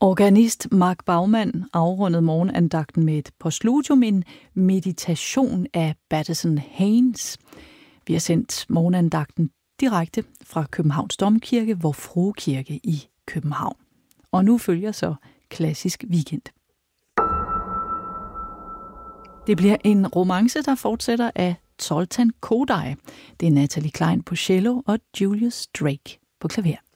Organist Mark Baumann afrundede morgenandagten med et postludium, en meditation af Baddison Haynes. Vi har sendt morgenandagten direkte fra Københavns Domkirke, Vor Frue Kirke i København. Og nu følger så klassisk weekend. Det bliver en romance, der fortsætter af Zoltan Kodály. Det er Natalie Clein på cello og Julius Drake på klaver.